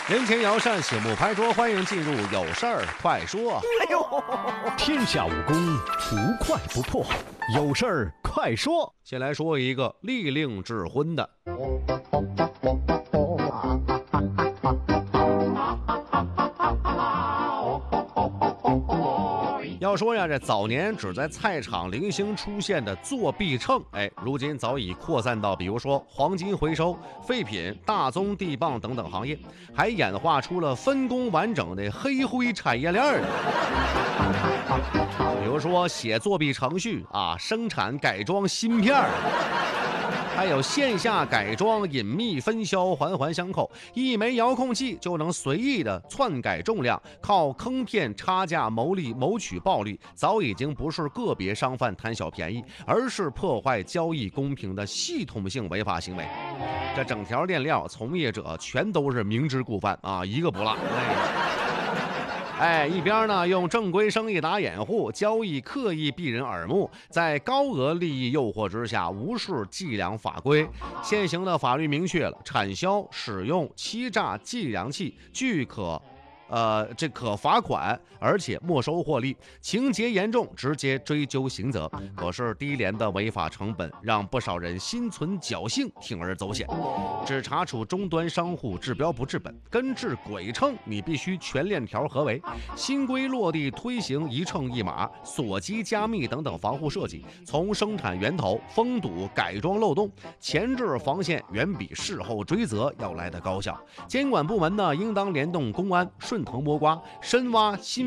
人前摇扇，醒目拍桌，欢迎进入有事儿快说。 哎呦， 天下武功无快不破，有事儿快说。 先来说一个利令智昏的。要说呀，这早年只在菜场零星出现的作弊秤，如今早已扩散到比如说黄金回收、废品、大宗地磅等等行业，还演化出了分工完整的黑灰产业链。比如说写作弊程序啊，生产改装芯片，还有线下改装、隐秘分销，环环相扣。一枚遥控器就能随意的篡改重量，靠坑骗差价牟利，谋取暴利，早已经不是个别商贩贪小便宜，而是破坏交易公平的系统性违法行为。这整条链料从业者全都是明知故犯啊，一个不落。一边呢用正规生意打掩护，交易刻意避人耳目，在高额利益诱惑之下无视计量法规。现行的法律明确了，产销使用欺诈计量器具可罚款，而且没收获利，情节严重直接追究刑责。可是低廉的违法成本让不少人心存侥幸，铤而走险。只查处终端商户治标不治本，根治鬼秤你必须全链条合围。新规落地推行一秤一码、锁机加密等等防护设计，从生产源头、封堵、改装漏洞、前置防线远比事后追责要来得高效。监管部门呢，应当联动公安，顺藤摸瓜，深挖新